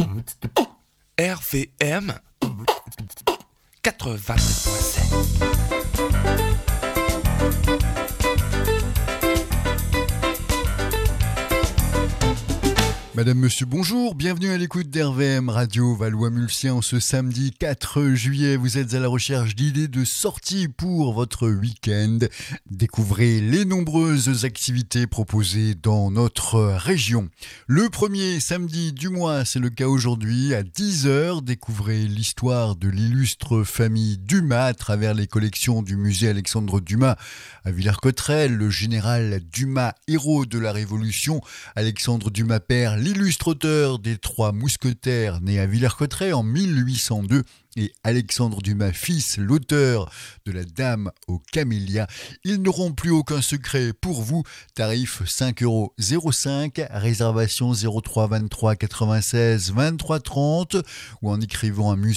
RVM 87.7. Madame, monsieur, bonjour, bienvenue à l'écoute d'RVM Radio Valois-Mulsien. Ce samedi 4 juillet, vous êtes à la recherche d'idées de sortie pour votre week-end. Découvrez les nombreuses activités proposées dans notre région. Le premier samedi du mois, c'est le cas aujourd'hui, à 10h, découvrez l'histoire de l'illustre famille Dumas à travers les collections du musée Alexandre Dumas à Villers-Cotterêts. Le général Dumas, héros de la Révolution, Alexandre Dumas père, l'illustre auteur des Trois Mousquetaires, né à Villers-Cotterêts en 1802, et Alexandre Dumas fils, l'auteur de La Dame aux Camélias. Ils n'auront plus aucun secret pour vous. Tarif 5,05 €, réservation 03 23 96 23 30 ou en écrivant à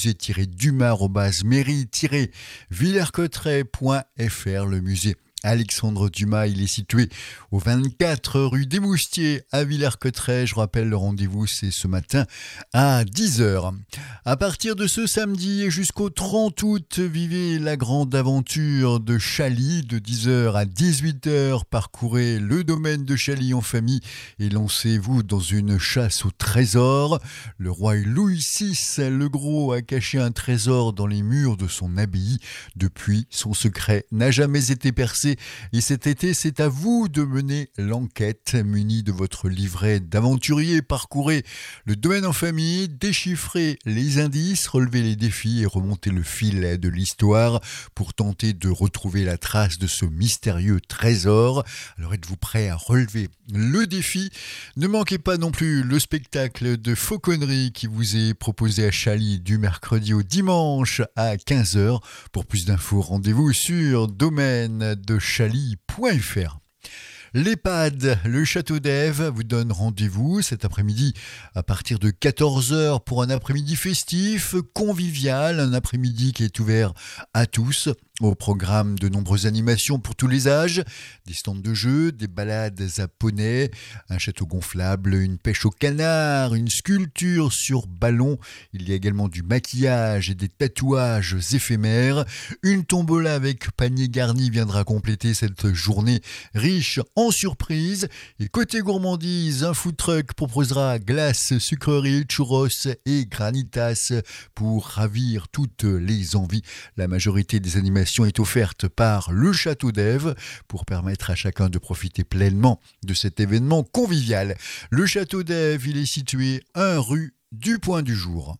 musée-dumas@mairie-villers-cotterêts.fr. Le musée Alexandre Dumas, il est situé au 24 rue des Moustiers à Villers-Cotterêts. Je rappelle, le rendez-vous, c'est ce matin à 10h. À partir de ce samedi et jusqu'au 30 août, vivez la grande aventure de Chaly de 10h à 18h. Parcourez le domaine de Chaly en famille et lancez-vous dans une chasse au trésor. Le roi Louis VI le Gros a caché un trésor dans les murs de son abbaye. Depuis, son secret n'a jamais été percé. Et cet été, c'est à vous de mener l'enquête. Muni de votre livret d'aventurier, parcourez le domaine en famille, déchiffrez les indices, relevez les défis et remontez le fil de l'histoire pour tenter de retrouver la trace de ce mystérieux trésor. Alors êtes-vous prêt à relever le défi? Ne manquez pas non plus le spectacle de fauconnerie qui vous est proposé à Chaly du mercredi au dimanche à 15h. Pour plus d'infos, rendez-vous sur domaine de chaly.fr. L'EHPAD, le Château d'Ève, vous donne rendez-vous cet après-midi à partir de 14h pour un après-midi festif, convivial, un après-midi qui est ouvert à tous. Au programme, de nombreuses animations pour tous les âges, des stands de jeux, des balades à poney, un château gonflable, une pêche au canard, une sculpture sur ballon. Il y a également du maquillage et des tatouages éphémères. Une tombola avec panier garni viendra compléter cette journée riche en surprises. Et côté gourmandise, un food truck proposera glace, sucreries, churros et granitas pour ravir toutes les envies. La majorité des animations est offerte par le Château d'Ève pour permettre à chacun de profiter pleinement de cet événement convivial. Le Château d'Ève, il est situé 1 rue du Point du Jour.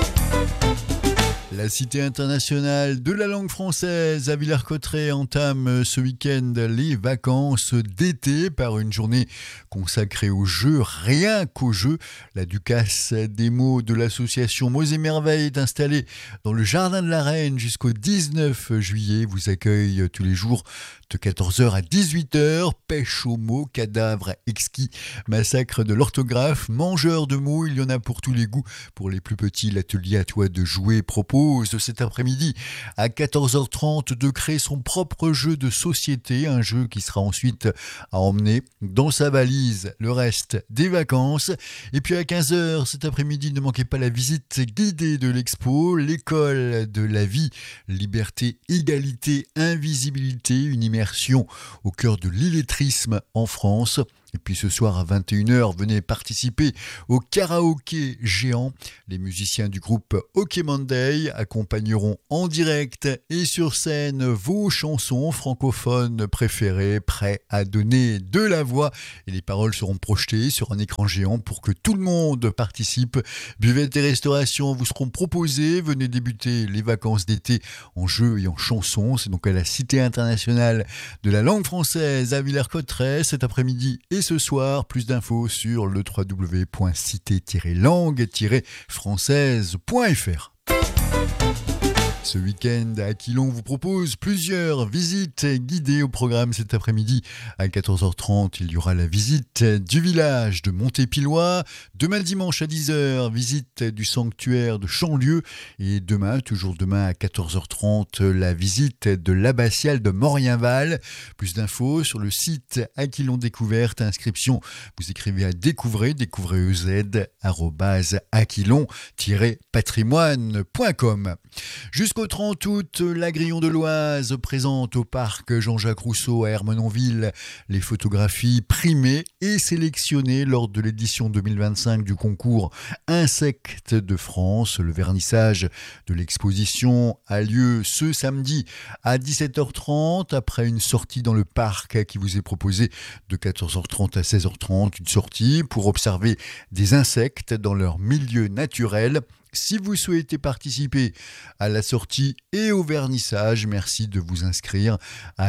La Cité internationale de la langue française à Villers-Cotterêts entame ce week-end les vacances d'été par une journée consacrée aux jeux, rien qu'aux jeux. La Ducasse des mots de l'association Mots et Merveilles est installée dans le Jardin de la Reine jusqu'au 19 juillet. Vous accueille tous les jours de 14h à 18h. Pêche aux mots, cadavres exquis, massacre de l'orthographe, mangeurs de mots, il y en a pour tous les goûts. Pour les plus petits, l'atelier à toi de jouer propose cet après-midi à 14h30 de créer son propre jeu de société, un jeu qui sera ensuite à emmener dans sa valise le reste des vacances. Et puis à 15h cet après-midi, ne manquez pas la visite guidée de l'expo, l'école de la vie, liberté, égalité, invisibilité, une immersion au cœur de l'illettrisme en France. Et puis ce soir à 21h, venez participer au karaoké géant. Les musiciens du groupe OK Monday accompagneront en direct et sur scène vos chansons francophones préférées, prêts à donner de la voix. Et les paroles seront projetées sur un écran géant pour que tout le monde participe. Buvettes et restauration vous seront proposées. Venez débuter les vacances d'été en jeux et en chansons. C'est donc à la Cité internationale de la langue française à Villers-Cotterêts cet après-midi et ce soir. Plus d'infos sur le www.cité-langue-française.fr. Ce week-end, Aquilon vous propose plusieurs visites guidées au programme cet après-midi. À 14h30, il y aura la visite du village de Montépillois. Demain dimanche à 10h, visite du sanctuaire de Chanlieu. Et demain, toujours demain à 14h30, la visite de l'abbatiale de Morienval. Plus d'infos sur le site Aquilon Découverte. Inscription, vous écrivez à découvrez@aquilon-patrimoine.com. Jusqu'au 30 août, l'Agrillon de l'Oise présente au parc Jean-Jacques Rousseau à Ermenonville les photographies primées et sélectionnées lors de l'édition 2025 du concours Insectes de France. Le vernissage de l'exposition a lieu ce samedi à 17h30 après une sortie dans le parc qui vous est proposée de 14h30 à 16h30. Une sortie pour observer des insectes dans leur milieu naturel. Si vous souhaitez participer à la sortie et au vernissage, merci de vous inscrire à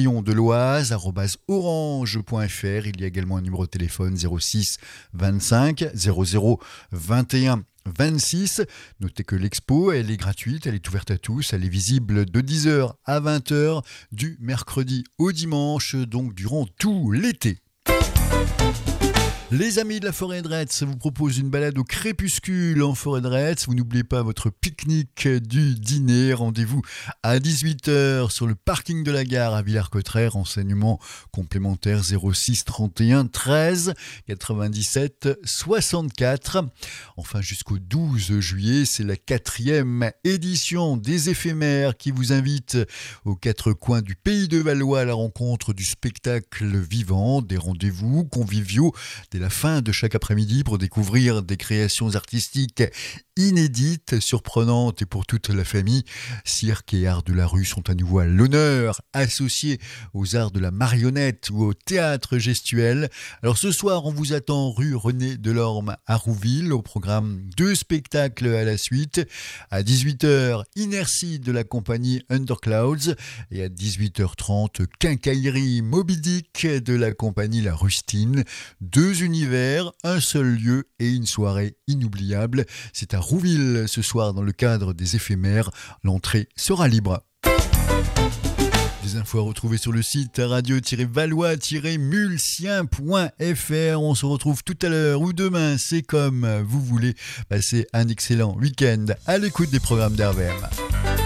l'agrillondeloise@orange.fr. Il y a également un numéro de téléphone 06 25 00 21 26. Notez que l'expo, elle est gratuite, elle est ouverte à tous, elle est visible de 10h à 20h du mercredi au dimanche, donc durant tout l'été. Les amis de la forêt de Retz vous proposent une balade au crépuscule en forêt de Retz. Vous n'oubliez pas votre pique-nique du dîner. Rendez-vous à 18h sur le parking de la gare à Villers-Cotterêts. Renseignements complémentaires 06 31 13 97 64. Enfin, jusqu'au 12 juillet, c'est la 4e édition des éphémères qui vous invite aux 4 coins du pays de Valois à la rencontre du spectacle vivant, des rendez-vous conviviaux dès la fin de chaque après-midi pour découvrir des créations artistiques inédites, surprenantes et pour toute la famille. Cirque et arts de la rue sont à nouveau à l'honneur, associés aux arts de la marionnette ou au théâtre gestuel. Alors ce soir, on vous attend rue René Delorme à Rouville, au programme 2 spectacles à la suite. À 18h, Inertie de la compagnie Underclouds et à 18h30, Quincaillerie Moby Dick de la compagnie La Rustine. 2 univers, un seul lieu et une soirée inoubliable. C'est à Rouville ce soir dans le cadre des éphémères. L'entrée sera libre. Des infos à retrouver sur le site radio-valois-mulsien.fr. On se retrouve tout à l'heure ou demain, c'est comme vous voulez. Passez un excellent week-end à l'écoute des programmes d'RVM.